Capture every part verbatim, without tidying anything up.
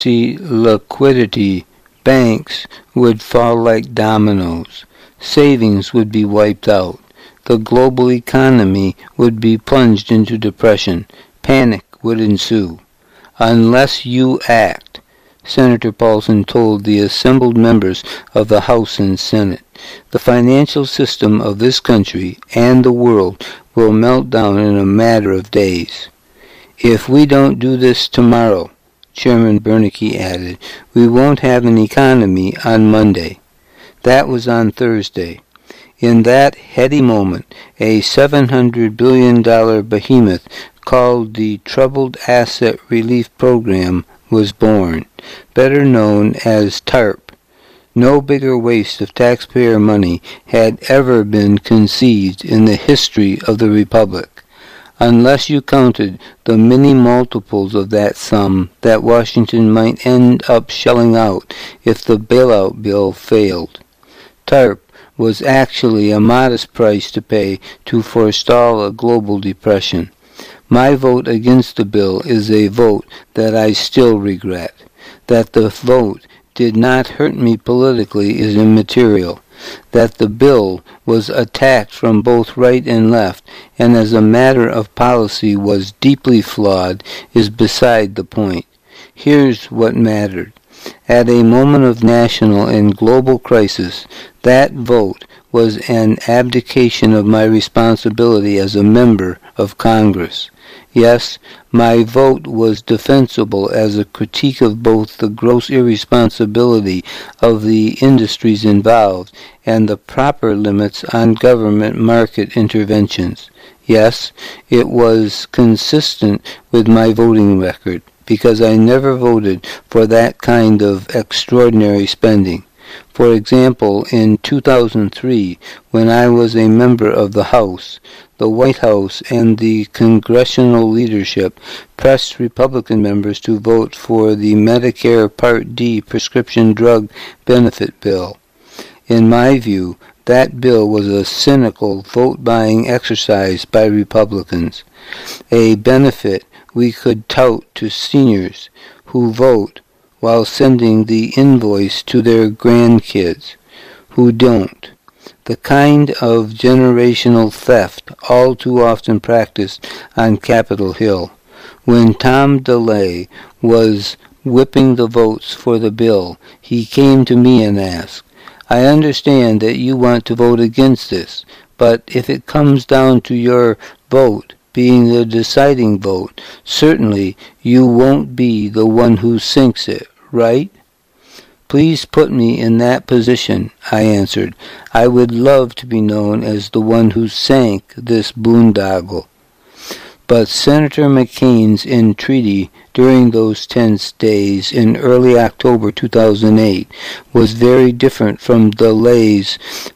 See liquidity, banks would fall like dominoes. Savings would be wiped out. The global economy would be plunged into depression. Panic would ensue. Unless you act, Senator Paulson told the assembled members of the House and Senate, the financial system of this country and the world will melt down in a matter of days. If we don't do this tomorrow, Chairman Bernanke added, we won't have an economy on Monday. That was on Thursday. In that heady moment, a seven hundred billion dollars behemoth called the Troubled Asset Relief Program was born, better known as TARP. No bigger waste of taxpayer money had ever been conceived in the history of the Republic, unless you counted the many multiples of that sum that Washington might end up shelling out if the bailout bill failed. TARP was actually a modest price to pay to forestall a global depression. My vote against the bill is a vote that I still regret. That the vote did not hurt me politically is immaterial. That the bill was attacked from both right and left, and as a matter of policy was deeply flawed, is beside the point. Here's what mattered. At a moment of national and global crisis, that vote was an abdication of my responsibility as a member of Congress. Yes, my vote was defensible as a critique of both the gross irresponsibility of the industries involved and the proper limits on government market interventions. Yes, it was consistent with my voting record, because I never voted for that kind of extraordinary spending. For example, in two thousand three, when I was a member of the House, the White House and the congressional leadership pressed Republican members to vote for the Medicare Part D prescription drug benefit bill. In my view, that bill was a cynical vote-buying exercise by Republicans, a benefit we could tout to seniors who vote while sending the invoice to their grandkids who don't. The kind of generational theft all too often practiced on Capitol Hill. When Tom DeLay was whipping the votes for the bill, he came to me and asked, I understand that you want to vote against this, but if it comes down to your vote being the deciding vote, certainly you won't be the one who sinks it, right? Please put me in that position, I answered. I would love to be known as the one who sank this boondoggle. But Senator McCain's entreaty during those tense days in early October two thousand eight was very different from DeLay's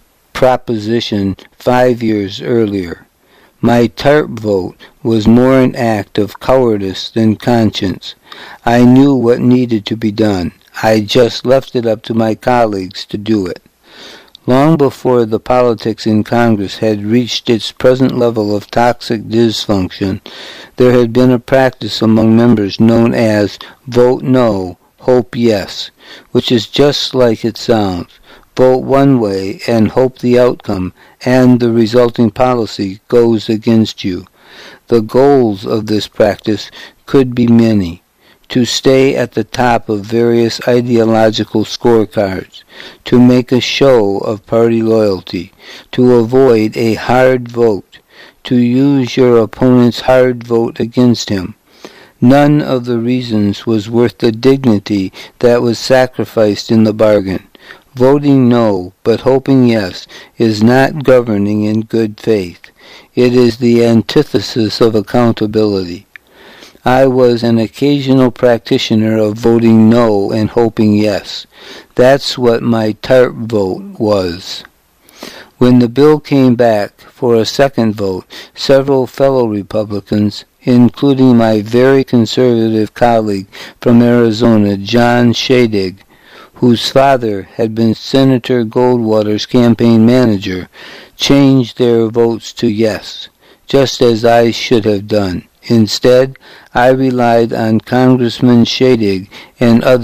proposition five years earlier. My TARP vote was more an act of cowardice than conscience. I knew what needed to be done. I just left it up to my colleagues to do it. Long before the politics in Congress had reached its present level of toxic dysfunction, there had been a practice among members known as vote no, hope yes, which is just like it sounds. Vote one way and hope the outcome and the resulting policy goes against you. The goals of this practice could be many. To stay at the top of various ideological scorecards, to make a show of party loyalty, to avoid a hard vote, to use your opponent's hard vote against him. None of the reasons was worth the dignity that was sacrificed in the bargain. Voting no, but hoping yes, is not governing in good faith. It is the antithesis of accountability. I was an occasional practitioner of voting no and hoping yes. That's what my TARP vote was. When the bill came back for a second vote, several fellow Republicans, including my very conservative colleague from Arizona, John Shadegg, whose father had been Senator Goldwater's campaign manager, changed their votes to yes, just as I should have done. Instead, I relied on Congressman Shadig and other